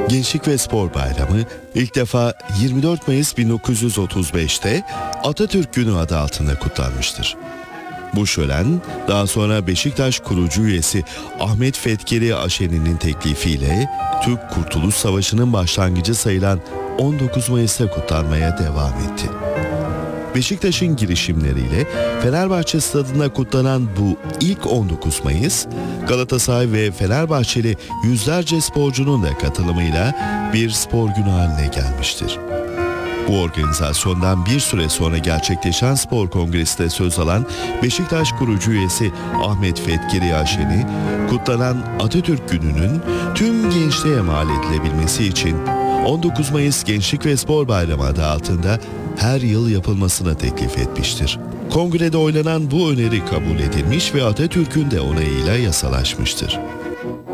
Gençlik ve Spor Bayramı ilk defa 24 Mayıs 1935'te Atatürk Günü adı altında kutlanmıştır. Bu şölen daha sonra Beşiktaş kurucu üyesi Ahmet Fetkeri Aşeni'nin teklifiyle Türk Kurtuluş Savaşı'nın başlangıcı sayılan 19 Mayıs'ta kutlanmaya devam etti. Beşiktaş'ın girişimleriyle Fenerbahçe Stadı'nda kutlanan bu ilk 19 Mayıs, Galatasaray ve Fenerbahçeli yüzlerce sporcunun da katılımıyla bir spor günü haline gelmiştir. Bu organizasyondan bir süre sonra gerçekleşen spor kongresinde söz alan Beşiktaş kurucu üyesi Ahmet Fetkeri Aşeni, kutlanan Atatürk Günü'nün tüm gençliğe mal edilebilmesi için 19 Mayıs Gençlik ve Spor Bayramı adı altında her yıl yapılmasını teklif etmiştir. Kongrede oylanan bu öneri kabul edilmiş ve Atatürk'ün de onayıyla yasalaşmıştır.